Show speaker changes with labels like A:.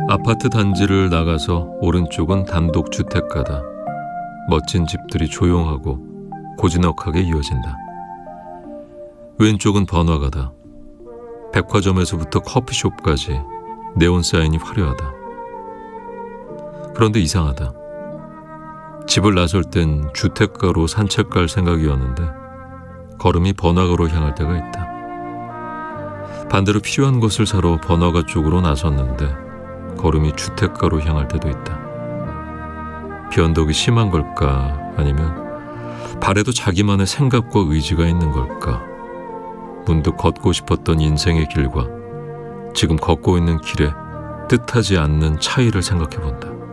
A: 아파트 단지를 나가서 오른쪽은 단독 주택가다. 멋진 집들이 조용하고 고즈넉하게 이어진다. 왼쪽은 번화가다. 백화점에서부터 커피숍까지 네온 사인이 화려하다. 그런데 이상하다. 집을 나설 땐 주택가로 산책 갈 생각이었는데 걸음이 번화가로 향할 때가 있다. 반대로 필요한 것을 사러 번화가 쪽으로 나섰는데 걸음이 주택가로 향할 때도 있다. 변덕이 심한 걸까? 아니면 발에도 자기만의 생각과 의지가 있는 걸까? 문득 걷고 싶었던 인생의 길과 지금 걷고 있는 길에 뜻하지 않는 차이를 생각해 본다.